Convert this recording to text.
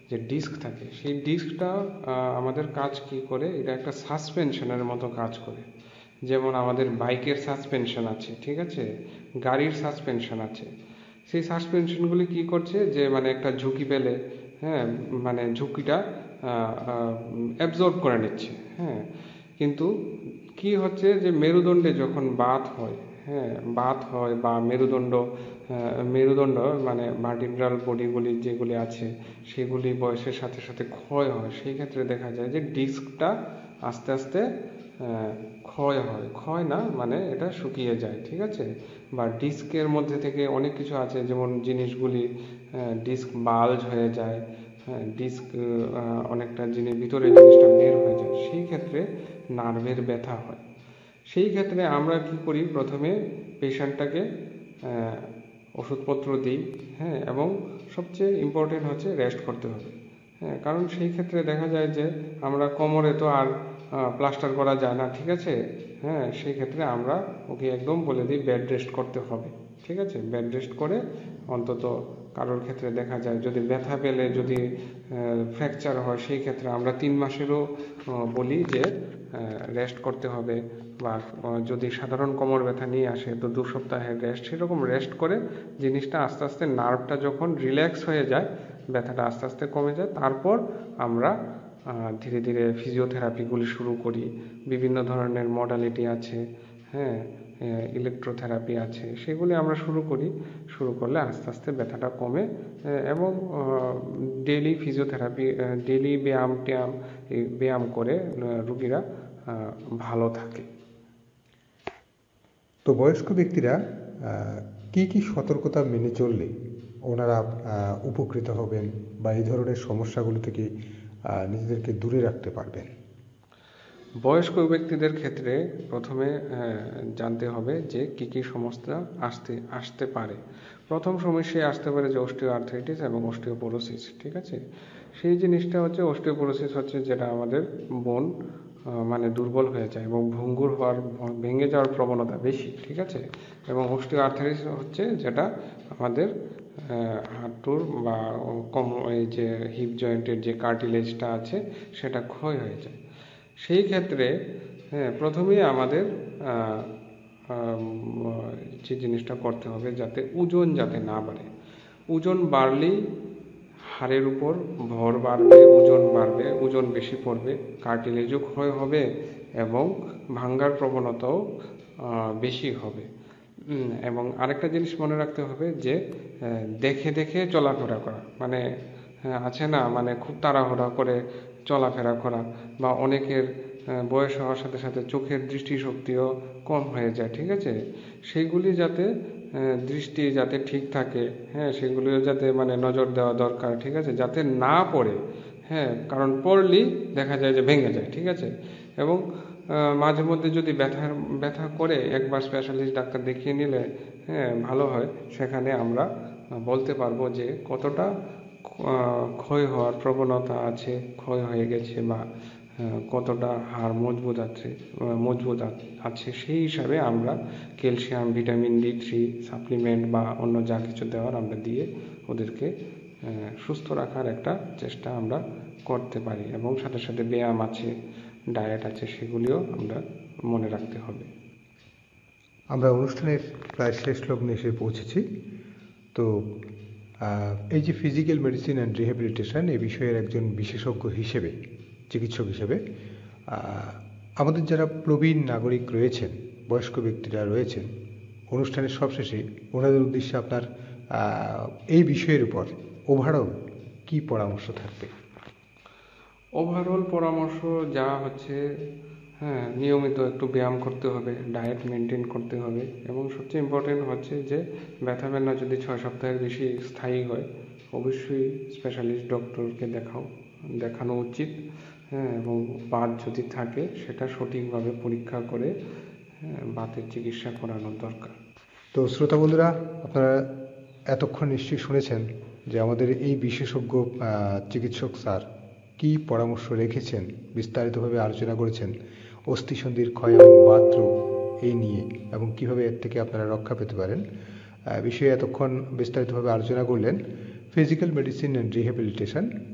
যে ডিস্ক থাকে, সেই ডিস্কটা আমাদের কাজ কি করে, এটা একটা সাসপেনশনের মতো কাজ করে। যেমন আমাদের বাইকের সাসপেনশন আছে, ঠিক আছে, গাড়ির সাসপেনশন আছে। সেই সাসপেনশনগুলি কি করছে, যে মানে একটা ঝুঁকি পেলে, হ্যাঁ, মানে ঝুঁকিটা অ্যাবজর্ব করে নিচ্ছে। হ্যাঁ, কিন্তু কি হচ্ছে, যে মেরুদণ্ডে যখন বাত হয়, হ্যাঁ, বাত হয় বা মেরুদণ্ড মানে ভার্টিব্রাল বডিগুলি যেগুলি আছে সেগুলি বয়সের সাথে সাথে ক্ষয় হয়। সেই ক্ষেত্রে দেখা যায় যে ডিস্কটা আস্তে আস্তে ক্ষয় না, মানে এটা শুকিয়ে যায়, ঠিক আছে। বা ডিস্কের মধ্যে থেকে অনেক কিছু আছে, যেমন জিনিসগুলি ডিস্ক বাল্জ হয়ে যায়, হ্যাঁ, ডিস্ক অনেকটা জিনিস ভিতরে জিনিসটা বের হয়ে যায়, সেই ক্ষেত্রে নার্ভের ব্যথা হয়। সেই ক্ষেত্রে আমরা কি করি, প্রথমে পেশেন্টটাকে ওষুধপত্র দিই, হ্যাঁ, এবং সবচেয়ে ইম্পর্টেন্ট হচ্ছে রেস্ট করতে হবে। হ্যাঁ, কারণ সেই ক্ষেত্রে দেখা যায় যে আমরা কোমরে তো আর প্লাস্টার করা যায় না, ঠিক আছে। হ্যাঁ, সেই ক্ষেত্রে আমরা ওকে একদম বলে দিই বেড রেস্ট করতে হবে, ঠিক আছে। বেড রেস্ট করে অন্তত কারোর ক্ষেত্রে দেখা যায় যদি ব্যথা পেলে যদি ফ্র্যাকচার হয়, সেই ক্ষেত্রে আমরা 3 মাসেরও বলি যে রেস্ট করতে হবে। বা যদি সাধারণ কোমর ব্যথা নিয়ে আসে তো 2 সপ্তাহের রেস্ট, সেরকম রেস্ট করে জিনিসটা আস্তে আস্তে নার্ভটা যখন রিল্যাক্স হয়ে যায়, ব্যথাটা আস্তে আস্তে কমে যায়, তারপর আমরা ধীরে ধীরে ফিজিওথেরাপিগুলি শুরু করি। বিভিন্ন ধরনের মডালিটি আছে, হ্যাঁ, ইলেকট্রোথেরাপি আছে, সেগুলি আমরা শুরু করলে আস্তে আস্তে ব্যথাটা কমে। এবং ডেইলি ফিজিওথেরাপি, ডেইলি ব্যায়াম করে রুগীরা ভালো থাকে। তো বয়স্ক ব্যক্তিরা কি কি সতর্কতা মেনে চললে ওনারা উপকৃত হবেন বা এই ধরনের সমস্যাগুলো থেকে নিজেদেরকে দূরে রাখতে পারবেন? বয়স্ক ব্যক্তিদের ক্ষেত্রে প্রথমে জানতে হবে যে কি কি সমস্যা আসতে পারে। প্রথম সমস্যায় আসতে পারে যে অস্টিও আর্থ্রাইটিস এবং অস্টিওপোরোসিস, ঠিক আছে। সেই জিনিসটা হচ্ছে, অস্টিওপোরোসিস হচ্ছে যেটা আমাদের বোন মানে দুর্বল হয়ে যায় এবং ভেঙে যাওয়ার প্রবণতা বেশি, ঠিক আছে। এবং অস্টিও আর্থ্রাইটিস হচ্ছে যেটা আমাদের হাঁটুর বা এই যে হিপ জয়েন্টের যে কার্টিলেজটা আছে সেটা ক্ষয় হয়ে যায়। সেই ক্ষেত্রে হ্যাঁ, প্রথমেই আমাদের যে জিনিসটা করতে হবে, যাতে ওজন যাতে না বাড়ে। ওজন বাড়লেই হাড়ের উপর ভর বাড়বে, ওজন বেশি পড়বে, কার্টিলেজও ক্ষয় হবে এবং ভাঙ্গার প্রবণতাও বেশি হবে। এবং আরেকটা জিনিস মনে রাখতে হবে যে দেখে দেখে চলাফেরা করা, মানে আছে না, মানে খুব তাড়াহুড়া করে চলাফেরা করা, বা অনেকের বয়স হওয়ার সাথে সাথে চোখের দৃষ্টিশক্তিও কম হয়ে যায়, ঠিক আছে। সেইগুলি যাতে দৃষ্টি যাতে ঠিক থাকে, হ্যাঁ, সেগুলিও যাতে মানে নজর দেওয়া দরকার, ঠিক আছে, যাতে না পড়ে। হ্যাঁ, কারণ পড়লেই দেখা যায় যে ভেঙে যায়, ঠিক আছে। এবং মাঝে মধ্যে যদি ব্যথা করে একবার স্পেশালিস্ট ডাক্তার দেখিয়ে নিলে হ্যাঁ ভালো হয়। সেখানে আমরা বলতে পারবো যে কতটা ক্ষয় হওয়ার প্রবণতা আছে, ক্ষয় হয়ে গেছে, বা কতটা হাড় মজবুত আছে, সেই হিসাবে আমরা ক্যালসিয়াম, ভিটামিন D3 সাপ্লিমেন্ট বা অন্য যা কিছু দেওয়ার আমরা দিয়ে ওদেরকে সুস্থ রাখার একটা চেষ্টা আমরা করতে পারি। এবং সাথে সাথে ব্যায়াম আছে, ডায়েট আছে, সেগুলিও আমরা মনে রাখতে হবে। আমরা অনুষ্ঠানের প্রায় শেষ লগ্নে এসে পৌঁছেছি। তো এই যে ফিজিক্যাল মেডিসিন অ্যান্ড রিহ্যাবিলিটেশন এই বিষয়ের একজন বিশেষজ্ঞ হিসেবে, চিকিৎসক হিসেবে আমাদের যারা প্রবীণ নাগরিক রয়েছেন, বয়স্ক ব্যক্তিরা রয়েছেন, অনুষ্ঠানের সবশেষে ওনাদের উদ্দেশ্যে আপনার এই বিষয়ের উপর ওভারঅল কী পরামর্শ থাকবে? ওভারঅল পরামর্শ যা হচ্ছে, হ্যাঁ, নিয়মিত একটু ব্যায়াম করতে হবে, ডায়েট মেনটেন করতে হবে, এবং সবচেয়ে ইম্পর্টেন্ট হচ্ছে যে ব্যথা বেদনা যদি 6 সপ্তাহের বেশি স্থায়ী হয়, অবশ্যই স্পেশালিস্ট ডক্টরকে দেখানো উচিত। হ্যাঁ, এবং বাত যদি থাকে সেটা সঠিকভাবে পরীক্ষা করে বাতের চিকিৎসা করানো দরকার। তো শ্রোতা বন্ধুরা, আপনারা এতক্ষণ নিশ্চয়ই শুনেছেন যে আমাদের এই বিশেষজ্ঞ চিকিৎসক স্যার কী পরামর্শ রেখেছেন, বিস্তারিতভাবে আলোচনা করেছেন অস্থিসন্ধির ক্ষয় এবং বাতরোগ এই নিয়ে, এবং কীভাবে এর থেকে আপনারা রক্ষা পেতে পারেন বিষয়ে এতক্ষণ বিস্তারিতভাবে আলোচনা করলেন ফিজিক্যাল মেডিসিন অ্যান্ড রিহ্যাবিলিটেশন